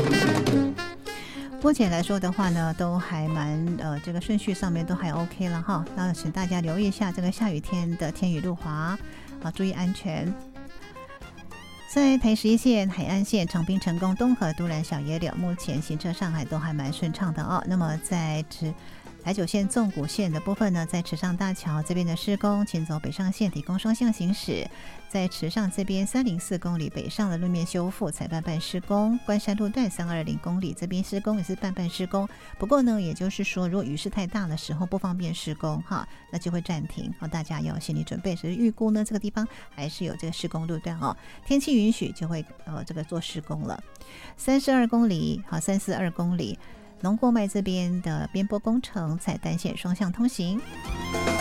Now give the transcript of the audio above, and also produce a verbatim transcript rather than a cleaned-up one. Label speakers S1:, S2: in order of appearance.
S1: 目前来说的话呢，都还蛮呃，这个顺序上面都还 OK 了哈。那请大家留意一下这个下雨天的天雨路滑啊，注意安全。在台十一线、海岸线、长滨、成功、东河、都兰、小野柳，目前行车上海都还蛮顺畅的哦。那么在池台九线、纵谷线的部分呢，在池上大桥这边的施工，请走北上线，提供双向行驶。在池上这边三零四公里北上的路面修复才半半施工，关山路段三二零公里这边施工也是半半施工。不过呢，也就是说，如果雨势太大的时候不方便施工哈，那就会暂停哦，大家要有心理准备。只是预估呢，这个地方还是有这个施工路段哦，天气允许就会呃这个做施工了。三十二公里好，三四二公里。农过麦这边的边坡工程，在单线双向通行。